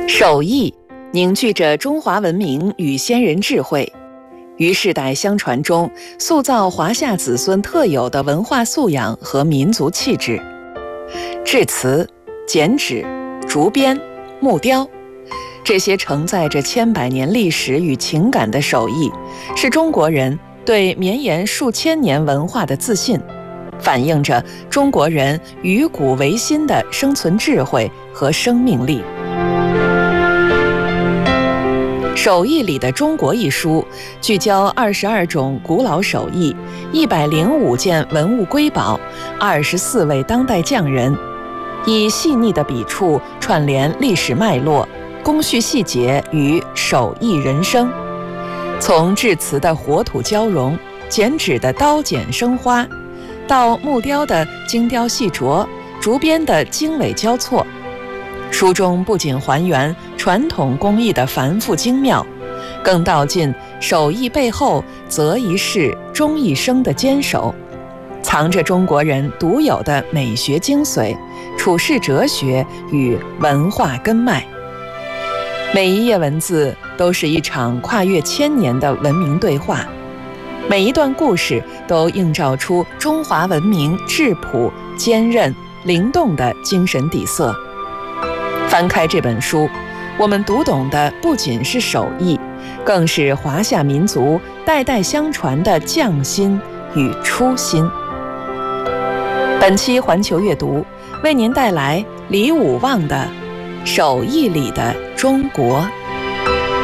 手艺凝聚着中华文明与先人智慧，于世代相传中塑造华夏子孙特有的文化素养和民族气质。制瓷、剪纸、竹编、木雕，这些承载着千百年历史与情感的手艺，是中国人对绵延数千年文化的自信，反映着中国人与古为新的生存智慧和生命力。手艺里的中国一书聚焦22种古老手艺、105件文物瑰宝、24位当代匠人，以细腻的笔触串联历史脉络、工序细节与手艺人生。从制瓷的火土交融、剪纸的刀剪生花，到木雕的精雕细琢、竹编的经纬交错，书中不仅还原传统工艺的繁复精妙，更道尽手艺背后择一事终一生的坚守，藏着中国人独有的美学精髓、处世哲学与文化根脉。每一页文字都是一场跨越千年的文明对话，每一段故事都映照出中华文明质朴、坚韧、灵动的精神底色。翻开这本书，我们读懂的不仅是手艺，更是华夏民族代代相传的匠心与初心。本期环球阅读为您带来李武旺的《手艺里的中国》。